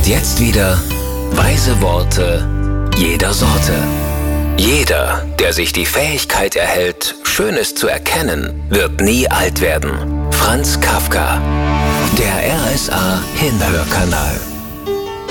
Und jetzt wieder weise Worte jeder Sorte. Jeder, der sich die Fähigkeit erhält, Schönes zu erkennen, wird nie alt werden. Franz Kafka. Der RSA Hinhörkanal.